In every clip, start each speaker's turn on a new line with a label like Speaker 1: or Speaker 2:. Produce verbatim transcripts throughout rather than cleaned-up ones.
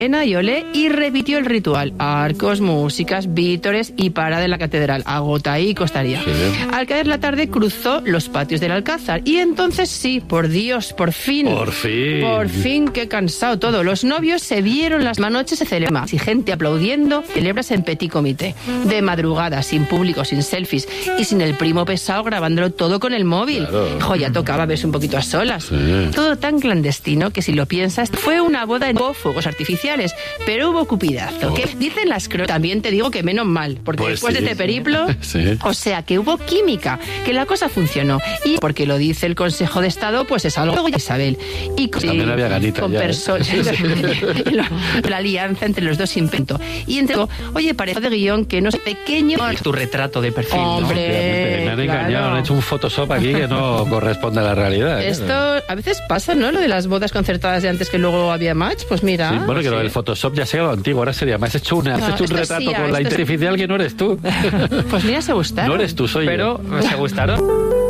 Speaker 1: y olé y repitió el ritual. Arcos, músicas, vítores y para de la catedral. Agota y costaría. Sí. Al caer la tarde cruzó los patios del Alcázar y entonces sí, por Dios, por fin.
Speaker 2: Por fin.
Speaker 1: Por fin, qué cansado todo. Los novios se vieron, las noches se celebran y gente aplaudiendo, celebras en petit comité. De madrugada, sin público, sin selfies y sin el primo pesado grabándolo todo con el móvil.
Speaker 2: Claro.
Speaker 1: Jo, ya tocaba verse un poquito a solas.
Speaker 2: Sí.
Speaker 1: Todo tan clandestino que si lo piensas, fue una boda en fuegos artificiales. Pero hubo cupidazo. Oh. Que dicen las crónicas. También te digo que menos mal, porque pues después sí, de este periplo, sí. O sea, que hubo química, que la cosa funcionó. Y porque lo dice el Consejo de Estado, pues es algo de Isabel. Y con,
Speaker 2: también había ganita
Speaker 1: con personas. ¿Eh? La alianza entre los dos inventó. Y entre oye, parece de guión que no es pequeño.
Speaker 3: Es tu retrato de perfil.
Speaker 1: Hombre,
Speaker 2: ¿no? Me han engañado,
Speaker 1: claro.
Speaker 2: Han hecho un Photoshop aquí que no corresponde a la realidad.
Speaker 1: Esto
Speaker 2: claro.
Speaker 1: A veces pasa, ¿no? Lo de las bodas concertadas de antes que luego había match, pues mira.
Speaker 2: Sí, bueno, que
Speaker 1: sí.
Speaker 2: Lo del Photoshop ya se ha quedado antiguo, ahora sería, me has hecho, una,
Speaker 1: no,
Speaker 2: has hecho un retrato
Speaker 1: sí,
Speaker 2: con la inteligencia artificial que no eres tú.
Speaker 1: Pues mira, se gustaron.
Speaker 2: No eres tú, soy
Speaker 3: Pero,
Speaker 2: yo.
Speaker 3: ¿se gustaron?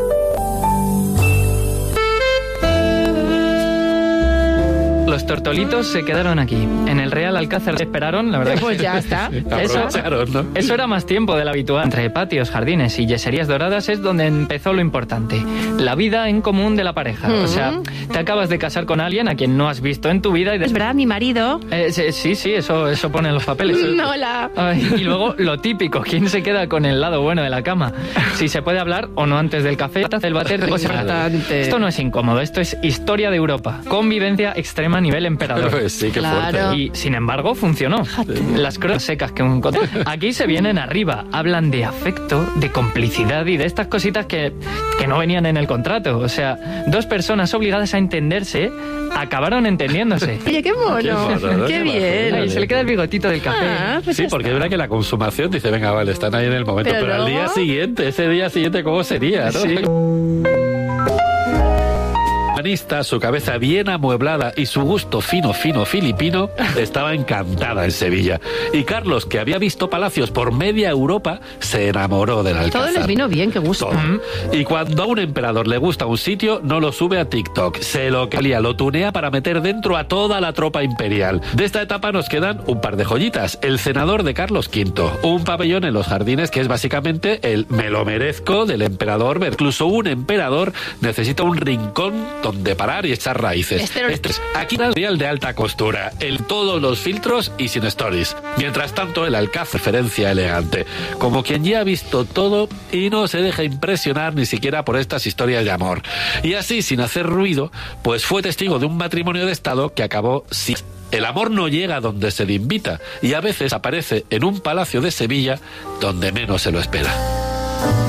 Speaker 3: Los tortolitos se quedaron aquí. En el Real Alcázar esperaron, la verdad.
Speaker 1: Pues
Speaker 3: que
Speaker 1: ya está.
Speaker 3: Eso,
Speaker 2: ¿no?
Speaker 3: eso era más tiempo del habitual. Entre patios, jardines y yeserías doradas es donde empezó lo importante. La vida en común de la pareja. Mm-hmm. O sea, te acabas de casar con alguien a quien no has visto en tu vida. Y de...
Speaker 1: Es verdad, mi marido.
Speaker 3: Eh, sí, sí, eso, eso pone en los papeles.
Speaker 1: No, la...
Speaker 3: Ay, y luego lo típico, ¿quién se queda con el lado bueno de la cama? Si se puede hablar o no antes del café, el bater, o sea, esto no es incómodo, esto es historia de Europa. Convivencia extrema a nivel emperador.
Speaker 2: Pues sí, qué
Speaker 1: claro.
Speaker 2: fuerte.
Speaker 3: Y sin embargo funcionó. Las crónicas secas que un aquí se vienen arriba, hablan de afecto, de complicidad y de estas cositas que, que no venían en el contrato. O sea, dos personas obligadas a entenderse acabaron entendiéndose.
Speaker 1: Oye, qué mono. Qué, mono, ¿no? Qué, qué bien.
Speaker 3: Ahí se le queda el bigotito del café.
Speaker 1: Ah, pues
Speaker 2: sí, porque es verdad que la consumación dice, venga, vale, están ahí en el momento, pero, pero luego... al día siguiente, ese día siguiente, ¿cómo sería? ¿No? Sí. Su cabeza bien amueblada y su gusto fino, fino filipino, estaba encantada en Sevilla. Y Carlos, que había visto palacios por media Europa, se enamoró del Alcázar.
Speaker 1: Todo les vino bien, qué gusto.
Speaker 2: Todo. Y cuando a un emperador le gusta un sitio, no lo sube a TikTok. Se lo calía, lo tunea para meter dentro a toda la tropa imperial. De esta etapa nos quedan un par de joyitas. El cenador de Carlos quinto. Un pabellón en los jardines que es básicamente el me lo merezco del emperador. Incluso un emperador necesita un rincón donde parar y echar raíces. Este, este es aquí material de alta costura, en todos los filtros y sin stories. Mientras tanto, el Alcázar, referencia elegante, como quien ya ha visto todo y no se deja impresionar ni siquiera por estas historias de amor. Y así, sin hacer ruido, pues fue testigo de un matrimonio de Estado que acabó sin... El amor no llega donde se le invita y a veces aparece en un palacio de Sevilla donde menos se lo espera.